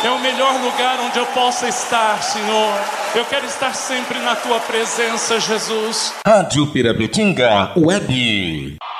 É o melhor lugar onde eu possa estar, Senhor. Eu quero estar sempre na tua presença, Jesus. Rádio Pirapetinga Web.